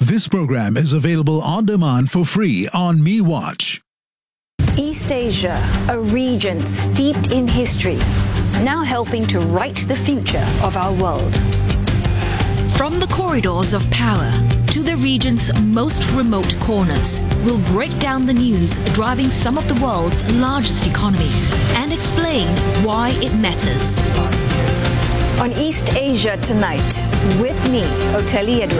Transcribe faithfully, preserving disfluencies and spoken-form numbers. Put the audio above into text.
This program is available on demand for free on MeWatch. East Asia, a region steeped in history, now helping to write the future of our world. From the corridors of power to the region's most remote corners, we'll break down the news driving some of the world's largest economies and explain why it matters. On East Asia Tonight, with me, Oteli Edwards.